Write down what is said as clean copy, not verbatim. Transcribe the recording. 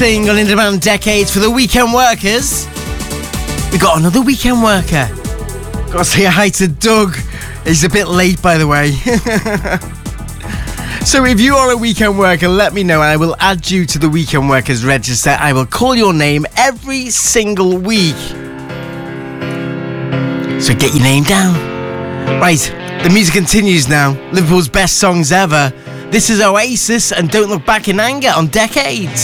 Single in demand decades for the weekend workers. We got another weekend worker. Gotta say hi to Doug. He's a bit late, by the way. So if you are a weekend worker, let me know. I will add you to the weekend workers register. I will call your name every single week. So get your name down. Right, the music continues now. Liverpool's best songs ever. This is Oasis and Don't Look Back in Anger on Decades.